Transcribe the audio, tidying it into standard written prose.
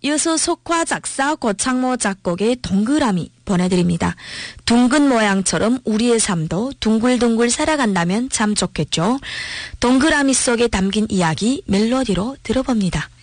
이어서 속화 작사 고창모 작곡의 동그라미 보내드립니다. 둥근 모양처럼 우리의 삶도 둥글둥글 살아간다면 참 좋겠죠. 동그라미 속에 담긴 이야기 멜로디로 들어봅니다.